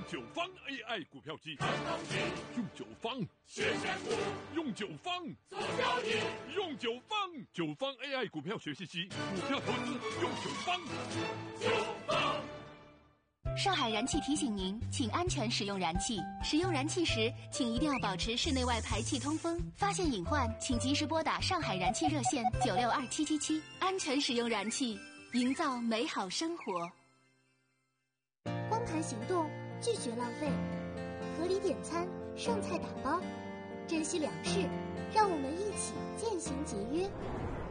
九方 AI 股票机， 用九方学选股， 用九方做交易， 用九方九方 AI 股票学习机，股票投资用九方。 上海燃气提醒您，请安全使用燃气。使用燃气时，请一定要保持室内外排气通风。发现隐患，请及时拨打上海燃气热线962777，安全使用燃气，营造美好生活。 光盘行动，拒绝浪费，合理点餐，剩菜打包，珍惜粮食，让我们一起渐行节约。